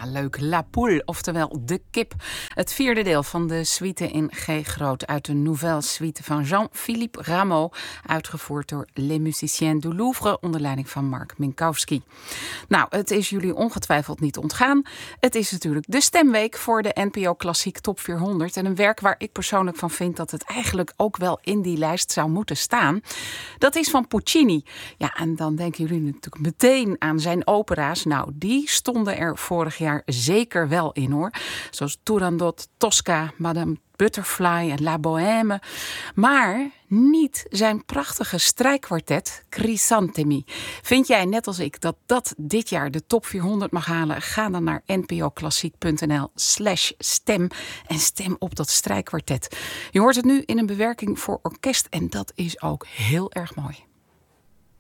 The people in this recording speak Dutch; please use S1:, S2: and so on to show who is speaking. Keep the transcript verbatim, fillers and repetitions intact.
S1: Ja, leuk. La Poule, oftewel De Kip. Het vierde deel van de suite in G groot uit de Nouvelle Suite van Jean-Philippe Rameau, uitgevoerd door Les Musiciens du Louvre onder leiding van Mark Minkowski. Nou, het is jullie ongetwijfeld niet ontgaan. Het is natuurlijk de stemweek voor de N P O Klassiek Top vierhonderd en een werk waar ik persoonlijk van vind dat het eigenlijk ook wel in die lijst zou moeten staan. Dat is van Puccini. Ja, en dan denken jullie natuurlijk meteen aan zijn opera's. Nou, die stonden er vorig jaar zeker wel in, hoor. Zoals Turandot, Tosca, Madame Butterfly en La Bohème. Maar niet zijn prachtige strijkkwartet Crisantemi. Vind jij net als ik dat dat dit jaar de top vierhonderd mag halen? Ga dan naar npoklassiek.nl slash stem en stem op dat strijkkwartet. Je hoort het nu in een bewerking voor orkest en dat is ook heel erg mooi.